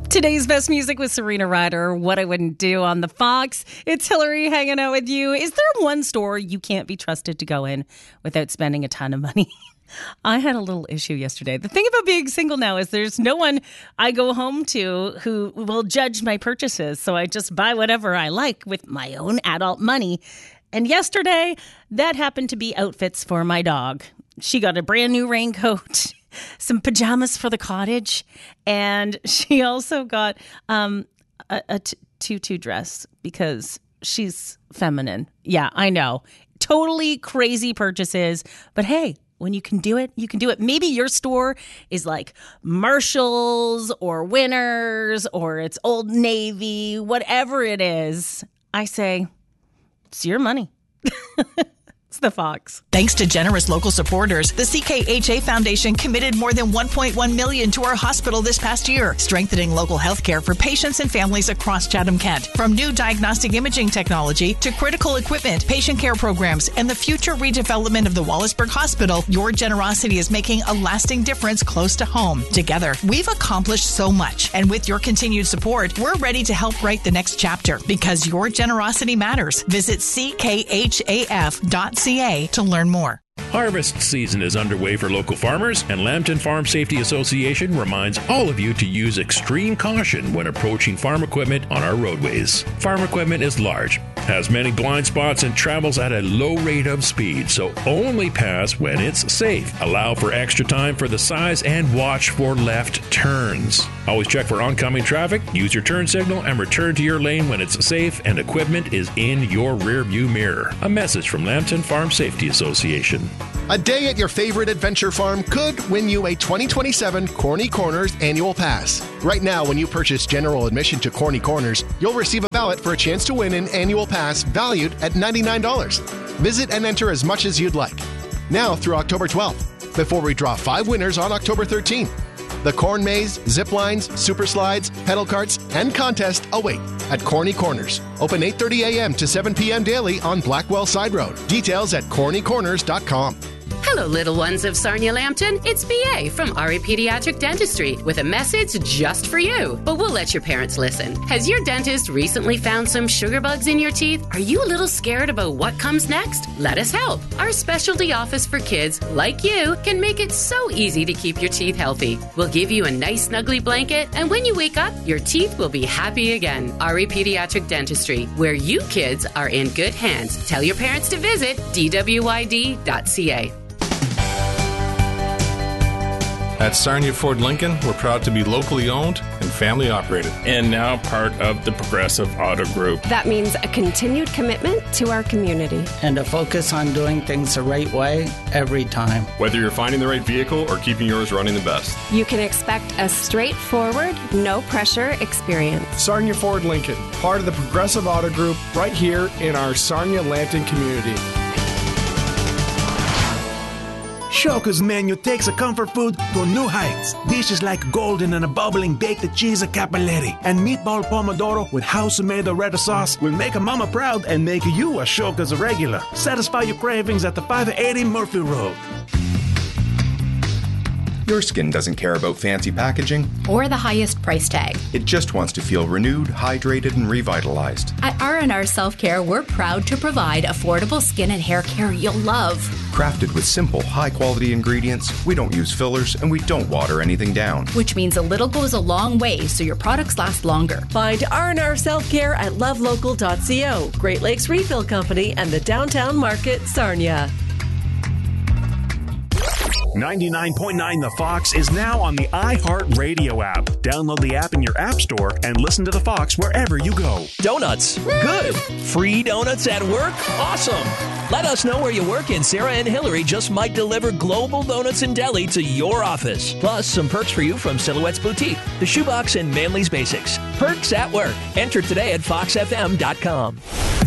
Today's best music with Serena Ryder, What I Wouldn't Do on the Fox. It's Hillary hanging out with you. Is there one store you can't be trusted to go in without spending a ton of money? I had a little issue yesterday. The thing about being single now is there's no one I go home to who will judge my purchases. So I just buy whatever I like with my own adult money. And yesterday, that happened to be outfits for my dog. She got a brand new raincoat, some pajamas for the cottage, and she also got a tutu dress because she's feminine. Yeah, I know. Totally crazy purchases. But hey, when you can do it, you can do it. Maybe your store is like Marshalls or Winners or it's Old Navy, whatever it is. I say, it's your money. It's the Fox. Thanks to generous local supporters, the CKHA Foundation committed more than $1.1 million to our hospital this past year, strengthening local health care for patients and families across Chatham-Kent. From new diagnostic imaging technology to critical equipment, patient care programs, and the future redevelopment of the Wallaceburg Hospital, your generosity is making a lasting difference close to home. Together, we've accomplished so much, and with your continued support, we're ready to help write the next chapter because your generosity matters. Visit ckhaf.ca to learn more. Harvest season is underway for local farmers, and Lambton Farm Safety Association reminds all of you to use extreme caution when approaching farm equipment on our roadways. Farm equipment is large, has many blind spots, and travels at a low rate of speed, so only pass when it's safe. Allow for extra time for the size and watch for left turns. Always check for oncoming traffic, use your turn signal, and return to your lane when it's safe and equipment is in your rearview mirror. A message from Lambton Farm Safety Association. A day at your favorite adventure farm could win you a 2027 Corny Corners annual pass. Right now, when you purchase general admission to Corny Corners, you'll receive a ballot for a chance to win an annual pass valued at $99. Visit and enter as much as you'd like. Now through October 12th, before we draw 5 winners on October 13th. The corn maze, zip lines, super slides, pedal carts, and contest await at Corny Corners. Open 8:30 a.m. to 7 p.m. daily on Blackwell Side Road. Details at cornycorners.com. Hello, little ones of Sarnia Lambton. It's BA from RE Pediatric Dentistry with a message just for you. But we'll let your parents listen. Has your dentist recently found some sugar bugs in your teeth? Are you a little scared about what comes next? Let us help. Our specialty office for kids like you can make it so easy to keep your teeth healthy. We'll give you a nice snuggly blanket, and when you wake up, your teeth will be happy again. RE Pediatric Dentistry, where you kids are in good hands. Tell your parents to visit dwyd.ca. At Sarnia Ford Lincoln, we're proud to be locally owned and family operated. And now part of the Progressive Auto Group. That means a continued commitment to our community. And a focus on doing things the right way every time. Whether you're finding the right vehicle or keeping yours running the best. You can expect a straightforward, no-pressure experience. Sarnia Ford Lincoln, part of the Progressive Auto Group, right here in our Sarnia Lambton community. Shoka's menu takes a comfort food to new heights. Dishes like golden and a bubbling baked cheese capelletti and meatball pomodoro with house-made red sauce will make a mama proud and make you a Shoka's regular. Satisfy your cravings at the 580 Murphy Road. Your skin doesn't care about fancy packaging or the highest price tag. It just wants to feel renewed, hydrated, and revitalized. At R&R Self-Care, we're proud to provide affordable skin and hair care you'll love. Crafted with simple, high-quality ingredients, we don't use fillers, and we don't water anything down. Which means a little goes a long way, so your products last longer. Find R&R Self-Care at lovelocal.co, Great Lakes Refill Company, and the Downtown Market, Sarnia. 99.9 The Fox is now on the iHeartRadio app. Download the app in your app store and listen to The Fox wherever you go. Donuts. Good. Free donuts at work? Awesome. Let us know where you work and Sarah and Hillary just might deliver Global Donuts and Deli to your office. Plus, some perks for you from Silhouette's Boutique, The Shoebox, and Manly's Basics. Perks at work. Enter today at foxfm.com.